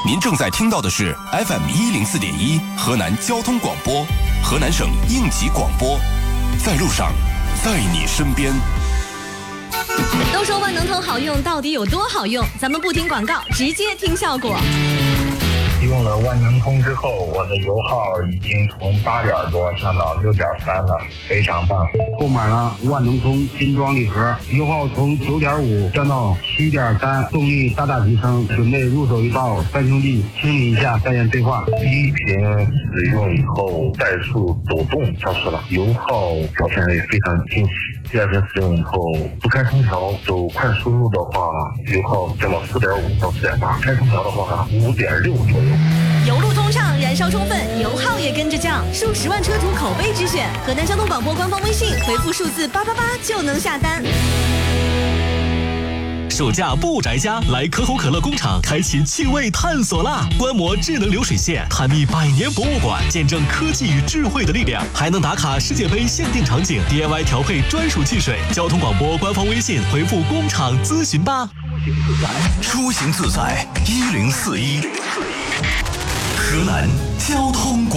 您正在听到的是 FM104.1河南交通广播，河南省应急广播，在路上，在你身边。 都说万能通好用，到底有多好用？咱们不听广告，直接听效果。 用了万能通之后，我的油耗已经从8点多上到6.3了，非常棒。 购买了万能通精装礼盒，油耗从9.5降到7.3，动力大大提升。准备入手一包三兄弟，清理一下，再言对话。 第一瓶使用以后，怠速抖动消失了，油耗表现也非常惊喜。第二瓶使用以后，不开空调走快速路的话，油耗降到4.5到4.8，开空调的话5.6左右。 油路通畅，燃烧充分，油耗也跟着降，数10万车主口碑之选。河南交通广播官方微信回复数字888就能下单。 暑假不宅家，来可口可乐工厂开启趣味探索啦！观摩智能流水线，探秘100年博物馆，见证科技与智慧的力量，还能打卡世界杯限定场景， DIY 调配专属汽水。交通广播官方微信回复工厂咨询吧。 出行自在1041，河南交通广播。